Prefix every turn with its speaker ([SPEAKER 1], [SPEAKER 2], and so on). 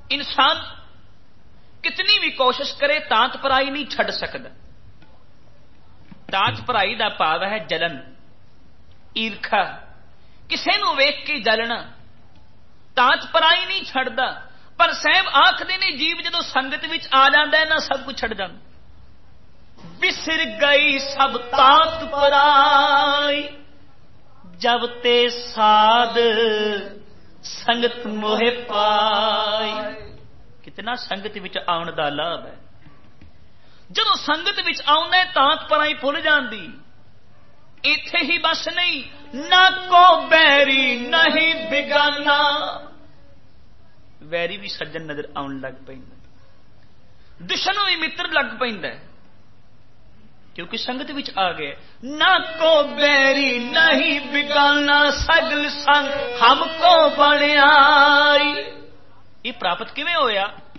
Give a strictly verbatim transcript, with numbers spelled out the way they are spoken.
[SPEAKER 1] इंसान कितनी भी कोशिश करे तात पराई नहीं छड़ सकता। तात पराई का भाव है जलन, ईर्खा, किसी नूं वेख के जलना। तात पराई नहीं छड़दा, पर साहब आखदे ने जीव जदों संगत विच आ जांदा है ना सब कुछ छड़ जांदा। विसर गई सब तात पराई, जब ते साध संगत मोहे पाई। कितना संगत विच आउण दा लाभ है। जदों संगत विच आउंदा तात पराई भुल जांदी। इत्थे ही बस नहीं, ना को बैरी नहीं बिगाना। वैरी भी सज्जन नजर आउण लग पैंदा, दुश्मन भी मित्र लग पैंदा, क्योंकि संगत विच आ गए। ना को बैरी नहीं बिगाना, सगल संग हमको बनियाई। ये प्राप्त किवें होया?